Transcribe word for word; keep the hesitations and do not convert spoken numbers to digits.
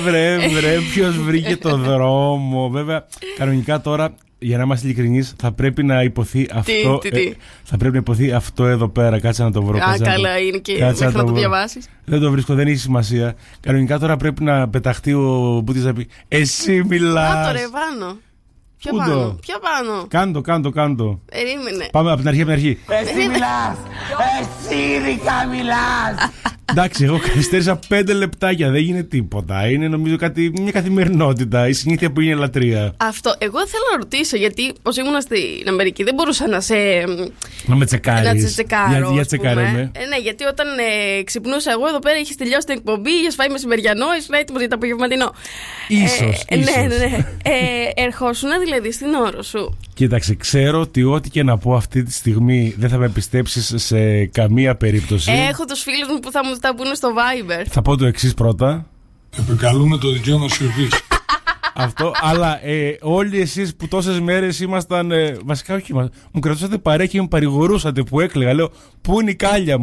βρε, βρε, ποιος βρήκε το δρόμο. Βέβαια, κανονικά τώρα, για να είμαστε ειλικρινείς, θα πρέπει να υποθεί αυτό. Τι, τι, τι. Ε, θα πρέπει να υποθεί αυτό εδώ πέρα. Κάτσε να το βρω. Α, καλά, το... είναι και μέχρι να το, το διαβάσεις. Δεν το βρίσκω, δεν έχει σημασία. Κανονικά τώρα πρέπει να πεταχτεί ο Μπούτης να πει εσύ μιλάς. Α, το ρεβάνω. Ποιο πάνω, ποιο πάνω. Κάντο, κάντο, κάντο. Περίμενε. Πάμε από την αρχή, από την αρχή. Εσύ μιλάς, εσύ ειδικά μιλάς. Εντάξει, εγώ καθυστέρησα πέντε λεπτάκια, δεν γίνεται τίποτα. Είναι νομίζω κάτι, μια καθημερινότητα, η συνήθεια που είναι λατρεία. Αυτό, εγώ θέλω να ρωτήσω, γιατί ως ήμουν στην Αμερική δεν μπορούσα να σε. Να με τσεκάρεις. Να σε τσεκάρω. Για, για τσεκάρε με. Ε, ναι, γιατί όταν ε, ξυπνούσα εγώ εδώ πέρα, είχε τελειώσει την εκπομπή, είχε φάει μεσημεριανό, ήσουν έτοιμο για το απογευματινό. Ίσως, ε, ίσως. Ναι, ναι, ναι. ε, ερχόσουν δηλαδή στην όρο σου. Κοίταξε, ξέρω ότι ό,τι και να πω αυτή τη στιγμή δεν θα με πιστέψεις σε καμία περίπτωση. Έχω τους φίλους μου που θα μου τα πούνε στο Viber. Θα πω το εξής πρώτα. Επικαλούμε το δικαίωμα σιωπής. Αυτό, αλλά ε, όλοι εσείς που τόσες μέρες ήμασταν. Ε, βασικά, όχι, μου κρατούσατε παρέα και με παρηγορούσατε που έκλαιγα. Λέω, πού είναι η κάλια μου.